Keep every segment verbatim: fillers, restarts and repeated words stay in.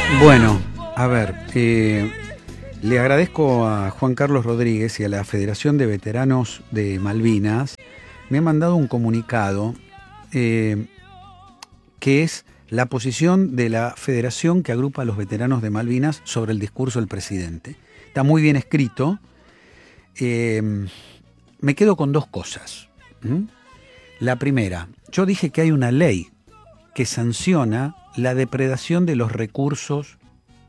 Bueno, a ver, eh, le agradezco a Juan Carlos Rodríguez y a la Federación de Veteranos de Malvinas. Me han mandado un comunicado eh, que es la posición de la federación que agrupa a los veteranos de Malvinas sobre el discurso del presidente. Está muy bien escrito. Eh, me quedo con dos cosas. ¿Mm? La primera, yo dije que hay una ley que sanciona la depredación de los recursos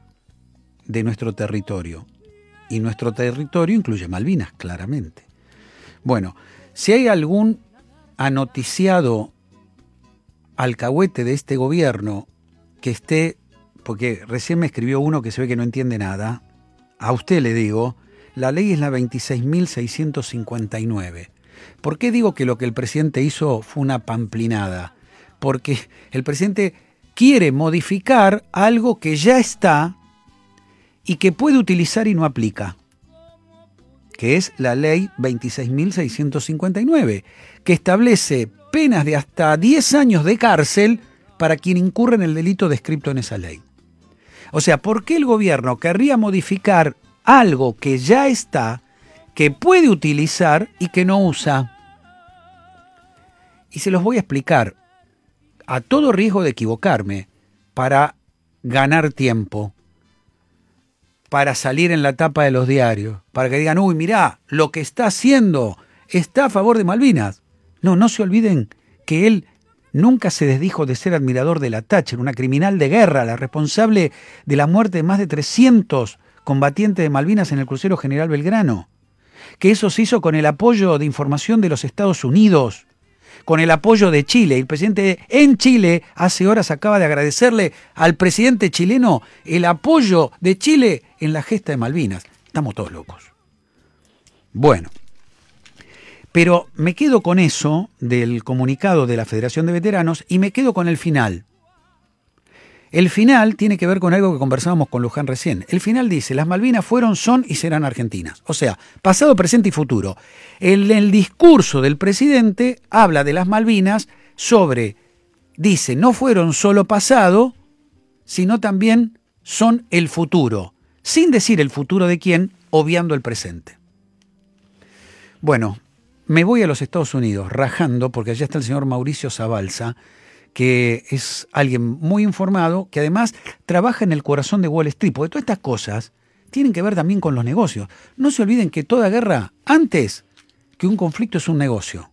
de nuestro territorio. Y nuestro territorio incluye Malvinas, claramente. Bueno, si hay algún anoticiado alcahuete de este gobierno que esté, porque recién me escribió uno que se ve que no entiende nada, a usted le digo, la ley es la veintiséis mil seiscientos cincuenta y nueve. ¿Por qué digo que lo que el presidente hizo fue una pamplinada? Porque el presidente quiere modificar algo que ya está y que puede utilizar y no aplica, que es la ley veintiséis mil seiscientos cincuenta y nueve, que establece penas de hasta diez años de cárcel para quien incurre en el delito descrito en esa ley. O sea, ¿por qué el gobierno querría modificar algo que ya está, que puede utilizar y que no usa? Y se los voy a explicar, a todo riesgo de equivocarme, para ganar tiempo, para salir en la tapa de los diarios, para que digan, uy, mirá, lo que está haciendo está a favor de Malvinas. No, no se olviden que él nunca se desdijo de ser admirador de la Thatcher, una criminal de guerra, la responsable de la muerte de más de trescientos combatientes de Malvinas en el crucero General Belgrano, que eso se hizo con el apoyo de información de los Estados Unidos, con el apoyo de Chile. El presidente en Chile hace horas acaba de agradecerle al presidente chileno el apoyo de Chile en la gesta de Malvinas. Estamos todos locos. Bueno, pero me quedo con eso del comunicado de la Federación de Veteranos y me quedo con el final. El final tiene que ver con algo que conversábamos con Luján recién. El final dice, las Malvinas fueron, son y serán argentinas. O sea, pasado, presente y futuro. En el discurso del presidente habla de las Malvinas sobre, dice, no fueron solo pasado, sino también son el futuro. Sin decir el futuro de quién, obviando el presente. Bueno, me voy a los Estados Unidos rajando, porque allá está el señor Mauricio Zabalza, que es alguien muy informado, que además trabaja en el corazón de Wall Street, porque todas estas cosas tienen que ver también con los negocios. No se olviden que toda guerra, antes que un conflicto, es un negocio.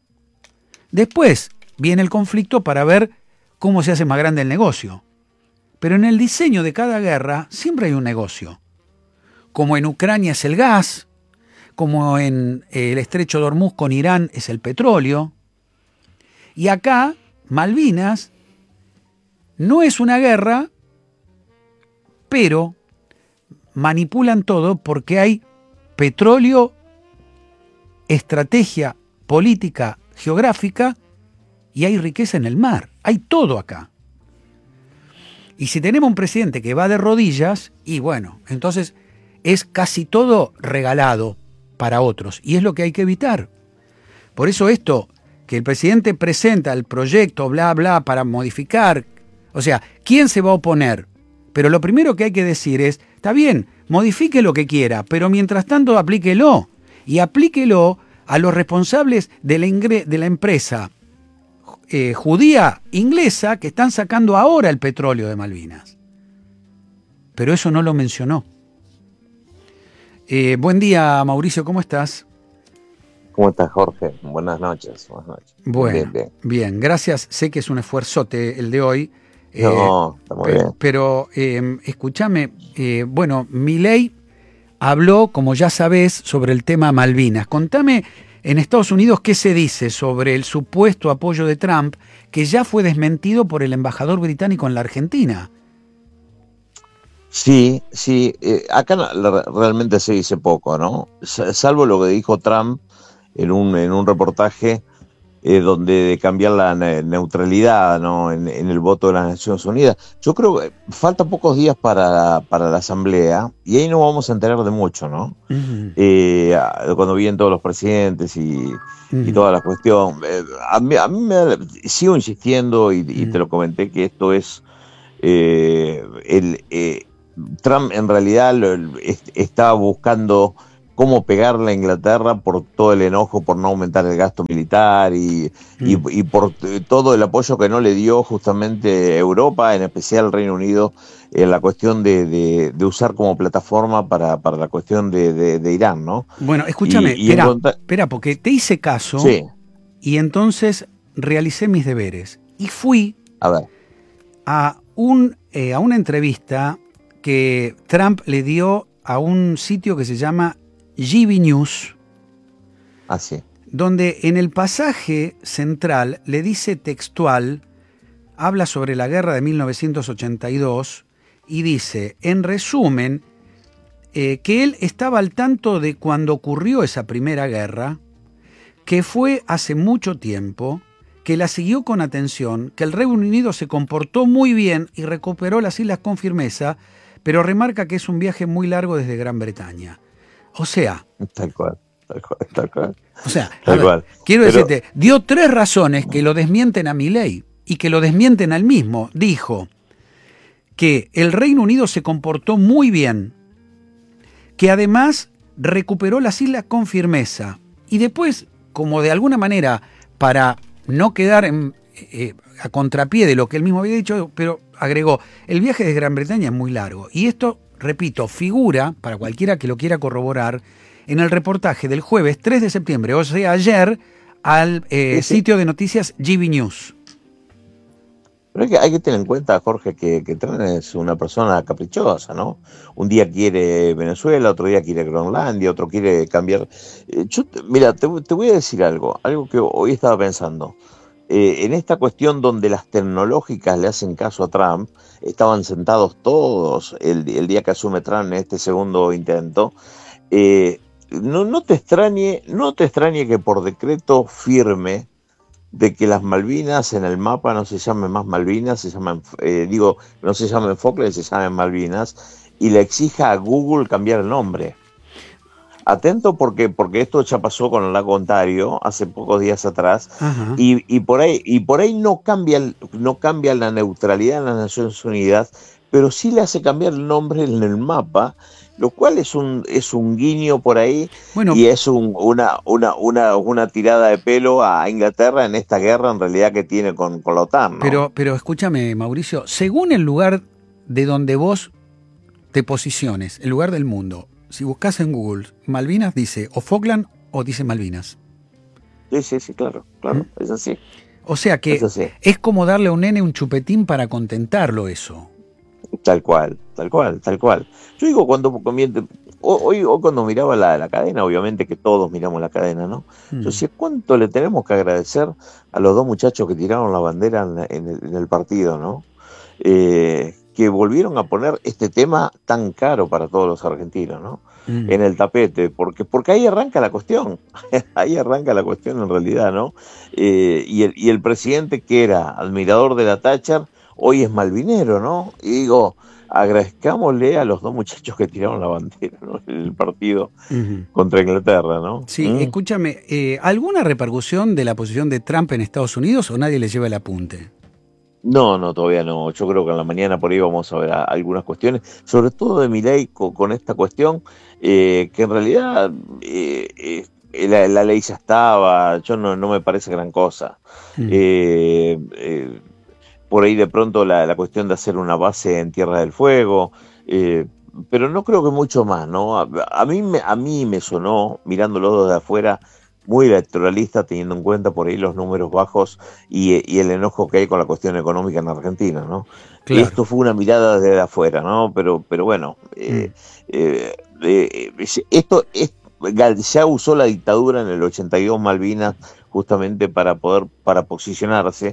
Después viene el conflicto para ver cómo se hace más grande el negocio. Pero en el diseño de cada guerra siempre hay un negocio. Como en Ucrania es el gas, como en el estrecho de Hormuz con Irán es el petróleo. Y acá Malvinas no es una guerra, pero manipulan todo porque hay petróleo, estrategia política, geográfica y hay riqueza en el mar. Hay todo acá. Y si tenemos un presidente que va de rodillas, y bueno, entonces es casi todo regalado para otros. Y es lo que hay que evitar. Por eso esto, que el presidente presenta el proyecto, bla, bla, para modificar. O sea, ¿quién se va a oponer? Pero lo primero que hay que decir es, está bien, modifique lo que quiera, pero mientras tanto aplíquelo. Y aplíquelo a los responsables de la, ingre- de la empresa eh, judía inglesa que están sacando ahora el petróleo de Malvinas. Pero eso no lo mencionó. Eh, buen día, Mauricio, ¿cómo estás? ¿Cómo estás, Jorge? Buenas noches. Buenas noches. Bueno, bien, bien. bien, gracias. Sé que es un esfuerzote el de hoy. No, eh, está muy pe- bien. Pero eh, escúchame, eh, bueno, Milei habló, como ya sabés, sobre el tema Malvinas. Contame, en Estados Unidos, ¿qué se dice sobre el supuesto apoyo de Trump, que ya fue desmentido por el embajador británico en la Argentina? Sí, sí. Eh, acá la, realmente se dice poco, ¿no? Salvo lo que dijo Trump en un, en un reportaje eh, donde de cambiar la ne- neutralidad, ¿no? En, en el voto de las Naciones Unidas. Yo creo que faltan pocos días para, para la Asamblea y ahí no vamos a enterar de mucho, ¿no? Uh-huh. Eh, cuando vienen todos los presidentes y, uh-huh. y toda la cuestión. Eh, a mí, a mí me, sigo insistiendo y, y uh-huh. te lo comenté que esto es Eh, el, eh, Trump en realidad lo, est, estaba buscando cómo pegarle a Inglaterra por todo el enojo por no aumentar el gasto militar y, mm. y, y por todo el apoyo que no le dio justamente Europa, en especial el Reino Unido, en la cuestión de, de, de usar como plataforma para, para la cuestión de, de, de Irán, ¿no? Bueno, escúchame, y, y espera, encontra... espera, porque te hice caso sí. Y entonces realicé mis deberes y fui a, ver. a, un, eh, a una entrevista que Trump le dio a un sitio que se llama G B News, ah, sí. donde en el pasaje central le dice textual, habla sobre la guerra de mil novecientos ochenta y dos y dice, en resumen, eh, que él estaba al tanto de cuando ocurrió esa primera guerra, que fue hace mucho tiempo, que la siguió con atención, que el Reino Unido se comportó muy bien y recuperó las islas con firmeza, pero remarca que es un viaje muy largo desde Gran Bretaña. O sea... Tal cual, tal cual, tal cual. O sea, tal ver, cual. quiero pero... decirte, dio tres razones que lo desmienten a Milei y que lo desmienten al mismo. Dijo que el Reino Unido se comportó muy bien, que además recuperó las islas con firmeza y después... como de alguna manera, para no quedar en, eh, a contrapié de lo que él mismo había dicho, pero agregó, el viaje de Gran Bretaña es muy largo. Y esto, repito, figura, para cualquiera que lo quiera corroborar, en el reportaje del jueves tres de septiembre, o sea, ayer, al eh, sí, sí. sitio de noticias G B News. Pero hay que, hay que tener en cuenta, Jorge, que, que Trump es una persona caprichosa, ¿no? Un día quiere Venezuela, otro día quiere Groenlandia, otro quiere cambiar... Eh, yo, mira, te, te voy a decir algo, algo que hoy estaba pensando. Eh, en esta cuestión donde las tecnológicas le hacen caso a Trump, estaban sentados todos el, el día que asume Trump en este segundo intento, eh, no, no te extrañe, no te extrañe que por decreto firme de que las Malvinas en el mapa no se llamen más Malvinas, se llaman, eh, digo, no se llamen Falkland, se llamen Malvinas, y le exija a Google cambiar el nombre. Atento porque, porque esto ya pasó con el lago Ontario hace pocos días atrás, y, y por ahí, y por ahí no cambia, no cambia la neutralidad en las Naciones Unidas, pero sí le hace cambiar el nombre en el mapa, lo cual es un es un guiño por ahí, bueno, y es un, una, una, una, una tirada de pelo a Inglaterra en esta guerra en realidad que tiene con, con la OTAN, ¿no? Pero, pero escúchame, Mauricio, según el lugar de donde vos te posiciones, el lugar del mundo, si buscas en Google, Malvinas dice o Falkland o dice Malvinas. Sí, sí, sí, claro, claro, ¿Mm? Es así. O sea que es, es como darle a un nene un chupetín para contentarlo eso. Tal cual, tal cual, tal cual. Yo digo, cuando hoy, hoy cuando miraba la, la cadena, obviamente que todos miramos la cadena, ¿no? Mm. Yo decía, ¿cuánto le tenemos que agradecer a los dos muchachos que tiraron la bandera en, la, en, el, en el partido, ¿no? Eh, que volvieron a poner este tema tan caro para todos los argentinos, ¿no? Mm. En el tapete, porque, porque ahí arranca la cuestión, ahí arranca la cuestión en realidad, ¿no? Eh, y, el, y el presidente que era admirador de la Thatcher, hoy es malvinero, ¿no? Y digo, agradezcámosle a los dos muchachos que tiraron la bandera, ¿no? El partido uh-huh. contra Inglaterra, ¿no? Sí, ¿Mm? Escúchame, eh, ¿alguna repercusión de la posición de Trump en Estados Unidos o nadie le lleva el apunte? No, no, todavía no. Yo creo que en la mañana por ahí vamos a ver a, a algunas cuestiones, sobre todo de Milei con, con esta cuestión, eh, que en realidad eh, eh, la, la ley ya estaba, yo no, no me parece gran cosa. Uh-huh. eh, eh, por ahí de pronto la, la cuestión de hacer una base en Tierra del Fuego, eh, pero no creo que mucho más, ¿no? A, a, mí me, a mí me sonó, mirándolo desde afuera, muy electoralista, teniendo en cuenta por ahí los números bajos y, y el enojo que hay con la cuestión económica en Argentina, ¿no? Claro. Esto fue una mirada desde afuera, ¿no? Pero, pero bueno, eh, mm. eh, eh, esto es, ya usó la dictadura en el ochenta y dos Malvinas justamente para poder, para posicionarse.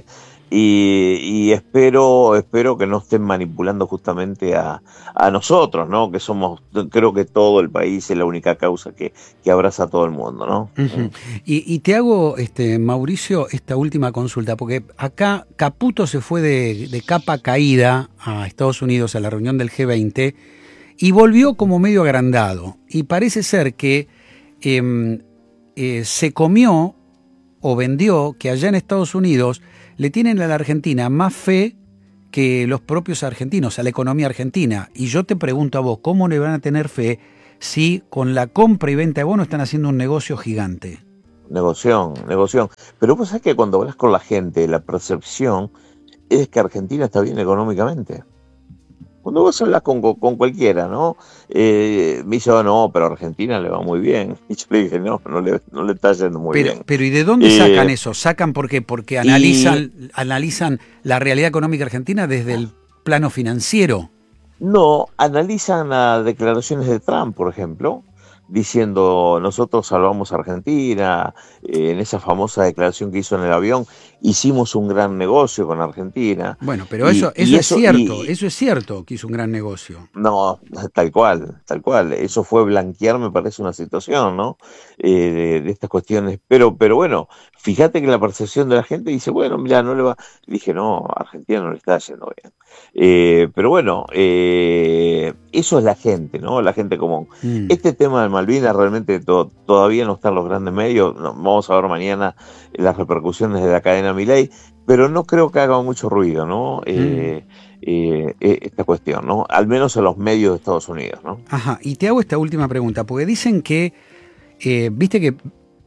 Y, y espero espero que no estén manipulando justamente a, a nosotros, ¿no? Que somos, creo que todo el país es la única causa que, que abraza a todo el mundo, ¿no? Uh-huh. y, y te hago, este Mauricio, esta última consulta, porque acá Caputo se fue de, de capa caída a Estados Unidos a la reunión del G veinte y volvió como medio agrandado. Y parece ser que eh, eh, se comió o vendió que allá en Estados Unidos le tienen a la Argentina más fe que los propios argentinos, a la economía argentina. Y yo te pregunto a vos, ¿cómo le van a tener fe si con la compra y venta de bonos están haciendo un negocio gigante? Negoción, negoción. Pero vos sabés que cuando hablas con la gente, la percepción es que Argentina está bien económicamente. Cuando vos hablas con, con, con cualquiera, ¿no? Eh, me dice, oh, no, pero a Argentina le va muy bien. Y yo le dije, no, no le, no le está yendo muy pero, bien. Pero ¿y de dónde eh, sacan eso? ¿Sacan por qué? Porque analizan, y... analizan la realidad económica argentina desde el plano financiero. No, analizan las declaraciones de Trump, por ejemplo, diciendo nosotros salvamos a Argentina, eh, en esa famosa declaración que hizo en el avión, hicimos un gran negocio con Argentina. Bueno, pero y, eso, eso, y es eso, cierto, y, eso es cierto que hizo un gran negocio. No, tal cual, tal cual. Eso fue blanquear, me parece, una situación, ¿no? Eh, de, de estas cuestiones. Pero, pero bueno, fíjate que la percepción de la gente dice, bueno, mira, no le va. Dije, no, a Argentina no le está yendo bien. Eh, pero bueno, eh, eso es la gente, ¿no? La gente común. Mm. Este tema de Malvinas realmente to todavía no está en los grandes medios. No, vamos a ver mañana las repercusiones de la cadena Milei, pero no creo que haga mucho ruido, ¿no? Eh, mm. Eh, eh, esta cuestión, ¿no? Al menos en los medios de Estados Unidos, ¿no? Ajá, y te hago esta última pregunta, porque dicen que, eh, viste que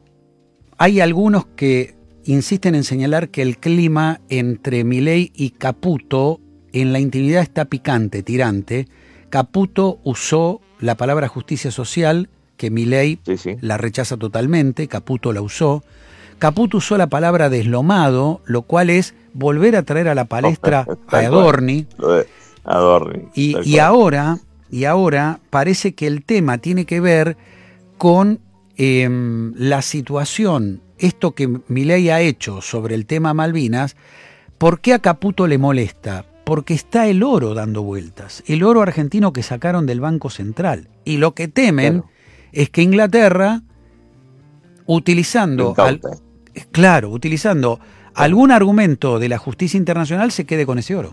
hay algunos que insisten en señalar que el clima entre Milei y Caputo en la intimidad está picante, tirante. Caputo usó la palabra justicia social, que Milei sí, sí. la rechaza totalmente, Caputo la usó. Caputo usó la palabra deslomado, lo cual es volver a traer a la palestra a Adorni. Adorni. Y, y, ahora, y ahora parece que el tema tiene que ver con eh, la situación, esto que Milei ha hecho sobre el tema Malvinas. ¿Por qué a Caputo le molesta? Porque está el oro dando vueltas, el oro argentino que sacaron del Banco Central. Y lo que temen claro. es que Inglaterra, utilizando... Al, claro, utilizando claro. algún argumento de la justicia internacional, se quede con ese oro.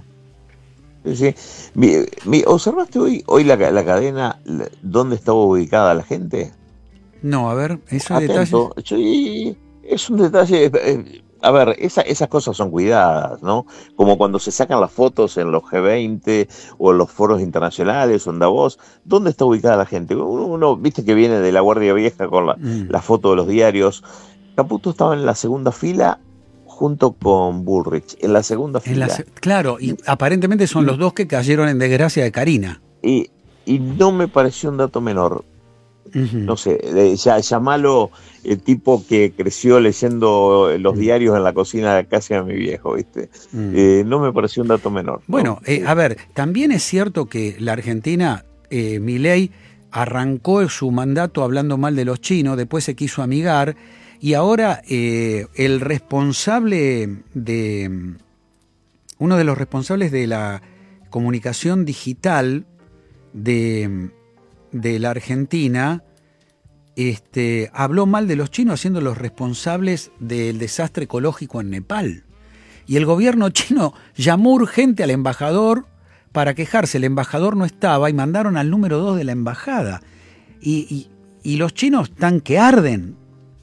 Sí. Mi, mi, ¿Observaste hoy, hoy la, la cadena dónde estaba ubicada la gente? No, a ver, esos Atento. detalles... Sí, es un detalle... Eh, A ver, esa, esas cosas son cuidadas, ¿no? Como cuando se sacan las fotos en los G veinte o en los foros internacionales o en Davos, ¿dónde está ubicada la gente? Uno, uno viste que viene de la Guardia Vieja con la, mm. la foto de los diarios. Caputo estaba en la segunda fila junto con Bullrich, en la segunda fila. En la, claro, y aparentemente son los dos que cayeron en desgracia de Karina. Y, y no me pareció un dato menor. Uh-huh. No sé, ya, llamalo el tipo que creció leyendo los uh-huh. diarios en la cocina de casa de mi viejo, ¿viste? Uh-huh. Eh, no me pareció un dato menor. Bueno, ¿no? eh, a ver, también es cierto que la Argentina, eh, Milei arrancó su mandato hablando mal de los chinos, después se quiso amigar, y ahora eh, el responsable de... uno de los responsables de la comunicación digital de... de la Argentina, este, habló mal de los chinos haciéndolos responsables del desastre ecológico en Nepal. Y el gobierno chino llamó urgente al embajador para quejarse. El embajador no estaba y mandaron al número dos de la embajada. Y, y, y los chinos están que arden.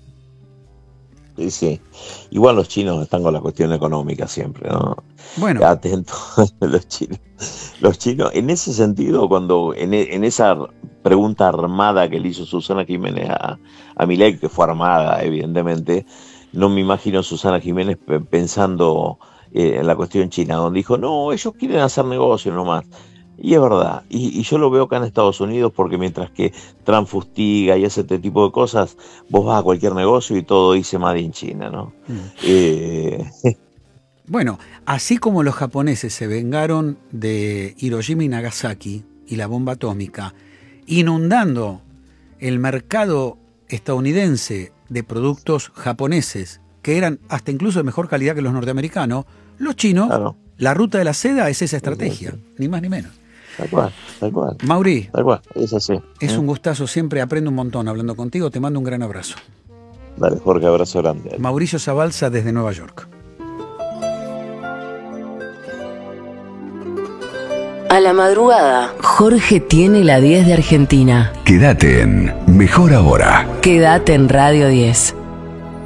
Sí, sí. Igual los chinos están con la cuestión económica siempre, ¿no? Bueno. Atentos los chinos. Los chinos, en ese sentido, cuando en, en esa pregunta armada que le hizo Susana Jiménez a, a Milei, que fue armada, evidentemente, no me imagino a Susana Jiménez pensando eh, en la cuestión china, donde dijo, no, ellos quieren hacer negocio nomás. Y es verdad, y, y yo lo veo acá en Estados Unidos, porque mientras que Trump fustiga y hace este tipo de cosas, vos vas a cualquier negocio y todo dice Made in China, ¿no? Mm. Eh... Bueno, así como los japoneses se vengaron de Hiroshima y Nagasaki y la bomba atómica, inundando el mercado estadounidense de productos japoneses, que eran hasta incluso de mejor calidad que los norteamericanos, los chinos, claro. La ruta de la seda es esa estrategia, sí, sí. Ni más ni menos. Tal cual, tal cual. Mauri, tal cual, es así. Es ¿eh? un gustazo, siempre aprendo un montón hablando contigo, te mando un gran abrazo. Dale, Jorge, abrazo grande. Mauricio Zabalza desde Nueva York. A la madrugada, Jorge tiene la diez de Argentina. Quédate en Mejor Ahora. Quédate en Radio diez.